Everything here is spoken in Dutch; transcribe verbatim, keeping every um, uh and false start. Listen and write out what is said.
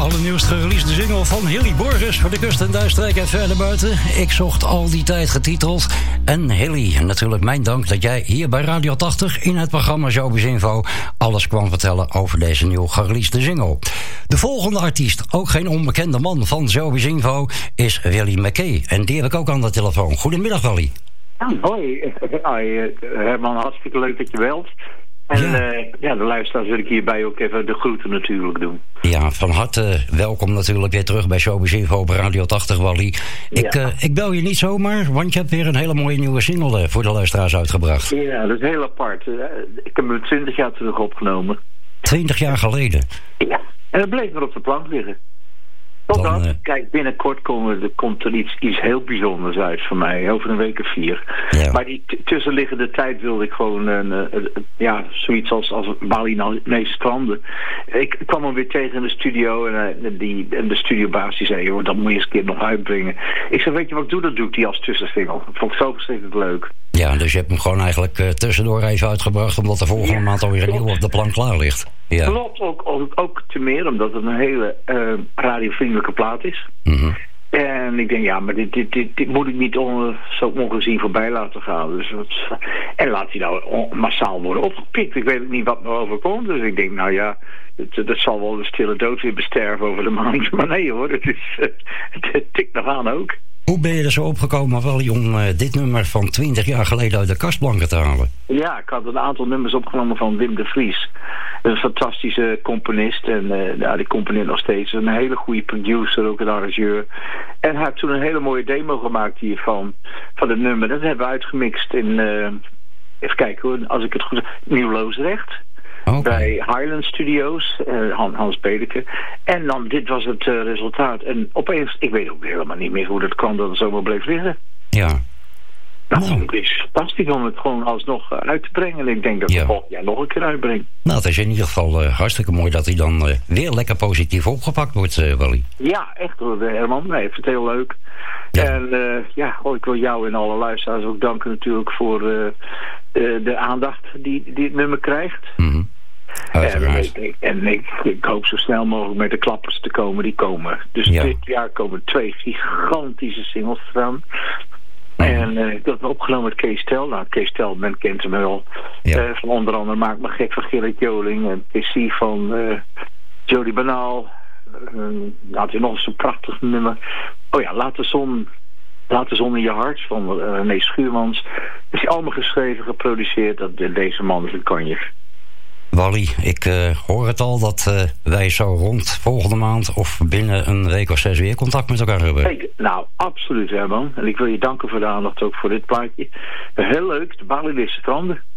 allernieuwst gereleasede single van Hilly Borges voor de kust en Duinstrijk en verder buiten. Ik zocht al die tijd getiteld. En Hilly, natuurlijk mijn dank dat jij hier bij Radio tachtig in het programma Showbiz Info alles kwam vertellen over deze nieuw gereleasede single. De volgende artiest, ook geen onbekende man van Showbiz Info, is Willy McKay. En die heb ik ook aan de telefoon. Goedemiddag, Willy. Ja, hoi. Hoi, Herman, hartstikke leuk dat je belt. En ja. Uh, ja, de luisteraars wil ik hierbij ook even de groeten natuurlijk doen. Ja, van harte welkom natuurlijk weer terug bij Showbiz Info op Radio tachtig, Wally. Ik, ja. uh, ik bel je niet zomaar, want je hebt weer een hele mooie nieuwe single uh, voor de luisteraars uitgebracht. Ja, dat is heel apart. Uh, ik heb hem twintig jaar terug opgenomen. Twintig jaar geleden? Ja, en het bleef maar op de plank liggen. Totdat, uh... kijk, binnenkort komen, er komt er iets, iets heel bijzonders uit voor mij, over een week of vier. Ja. Maar die t- tussenliggende tijd wilde ik gewoon, uh, uh, uh, ja, zoiets als, als Balinese stranden. Ik kwam hem weer tegen in de studio en, uh, die, en de studiobaas die zei, joh, dat moet je eens een keer nog uitbrengen. Ik zei, weet je wat ik doe? Dat doe ik die als tussensingle. Dat vond ik zo verschrikkelijk leuk. Ja, dus je hebt hem gewoon eigenlijk uh, tussendoor even uitgebracht, omdat de volgende ja, maand alweer een nieuw op de plank klaar ligt. Ja. Klopt, ook, ook, ook te meer, omdat het een hele uh, radiovriendelijke plaat is. Mm-hmm. En ik denk, ja, maar dit, dit, dit, dit moet ik niet on, zo ongezien voorbij laten gaan. Dus wat, en laat hij nou on, massaal worden opgepikt. Ik weet niet wat me overkomt. Dus ik denk, nou ja, het, dat zal wel de stille dood weer besterven over de maand. Maar nee hoor, het, is, uh, het, het tikt nog aan ook. Hoe ben je er zo opgekomen, Wally, om uh, dit nummer van twintig jaar geleden uit de kastplanken te halen? Ja, ik had een aantal nummers opgenomen van Wim de Vries. Een fantastische componist. En uh, ja, die componeert nog steeds. Een hele goede producer, ook een arrangeur. En hij heeft toen een hele mooie demo gemaakt hiervan. Van het nummer. Dat hebben we uitgemixt in... Uh, even kijken hoor, als ik het goed zeg. Nieuw-Loosdrecht. Okay. Bij Highland Studios, uh, Hans Bedeke. En dan, dit was het uh, resultaat. En opeens, ik weet ook helemaal niet meer hoe dat kwam, dat het zomaar bleef liggen. Ja. Nou, nou. Het is fantastisch om het gewoon alsnog uit te brengen. En ik denk dat ik ja. het volgend jaar nog een keer uitbreng. Nou, het is in ieder geval uh, hartstikke mooi dat hij dan uh, weer lekker positief opgepakt wordt, uh, Wally. Ja, echt hoor, Herman. Nee, ik vind het heel leuk. Ja. En uh, ja, oh, ik wil jou en alle luisteraars ook danken natuurlijk voor uh, uh, de aandacht die, die het nummer krijgt. Mm-hmm. En, ik, en ik, ik hoop zo snel mogelijk met de klappers te komen die komen. Dus ja. dit jaar komen twee gigantische singles eraan. En uh, ik heb opgenomen met Kees Tel. Nou, Kees Tel, men kent hem wel. Ja. Uh, van onder andere Maak me gek van Gerrit Joling. En P C van uh, Jody Banaal. Uh, had je nog eens zo'n prachtig nummer. Oh ja, Laat de zon, Laat de zon in je hart van uh, René Schuurmans. Is allemaal geschreven, geproduceerd. Dat, deze man is een kanjer. Wally, ik uh, hoor het al dat uh, wij zo rond volgende maand of binnen een week of zes weer contact met elkaar hebben. Hey, nou, absoluut Herman. En ik wil je danken voor de aandacht ook voor dit plaatje. Heel leuk, de Balinese stranden.